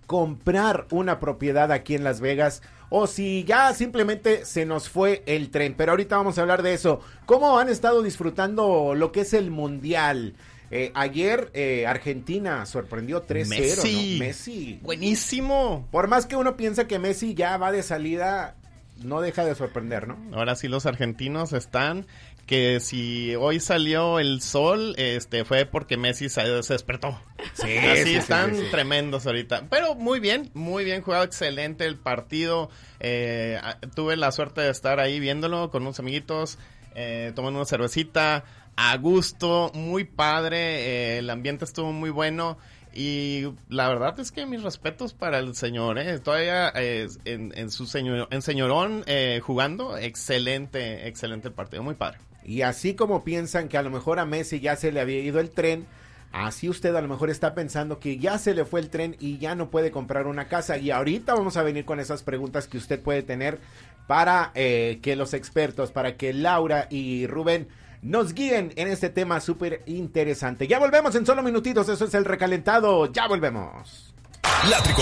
comprar una propiedad aquí en Las Vegas o si ya simplemente se nos fue el tren. Pero ahorita vamos a hablar de eso. ¿Cómo han estado disfrutando lo que es el Mundial? Ayer Argentina sorprendió 3-0, Messi. ¿no? Messi. Buenísimo. Por más que uno piensa que Messi ya va de salida, no deja de sorprender, ¿no? Ahora sí los argentinos están que si hoy salió el sol, fue porque Messi se despertó. Sí, Así están tremendos ahorita. Pero muy bien jugado, excelente el partido. Tuve la suerte de estar ahí viéndolo con unos amiguitos, tomando una cervecita, a gusto, muy padre, el ambiente estuvo muy bueno. Y la verdad es que mis respetos para el señor, todavía en señorón jugando, excelente el partido, muy padre. Y así como piensan que a lo mejor a Messi ya se le había ido el tren, así usted a lo mejor está pensando que ya se le fue el tren y ya no puede comprar una casa. Y ahorita vamos a venir con esas preguntas que usted puede tener para que los expertos, para que Laura y Rubén nos guíen en este tema súper interesante. Ya volvemos en solo minutitos, eso es el recalentado, ya volvemos.